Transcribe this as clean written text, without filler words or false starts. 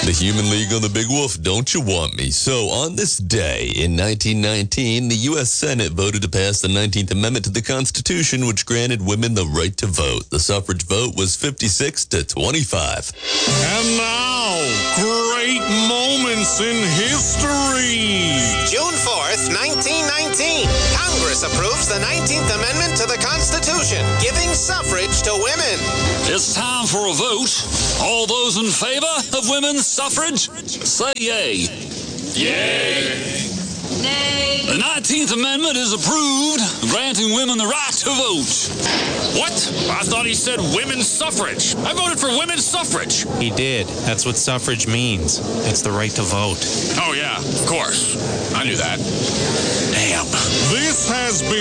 The Human League on the Big Wolf, don't you want me? So, on this day in 1919, the U.S. Senate voted to pass the 19th Amendment to the Constitution, which granted women the right to vote. The suffrage vote was 56 to 25. And now, great moments in history. June 4th, 1919. Congress approves the 19th Amendment to the Constitution, giving suffrage to women. It's time for a vote. All those in favor of women's suffrage, say yay. Yay. Nay. The 19th Amendment is approved, granting women the right to vote. What? I thought he said women's suffrage. I voted for women's suffrage. He did. That's what suffrage means. It's the right to vote. Oh, yeah, of course. I knew that. Damn. This has been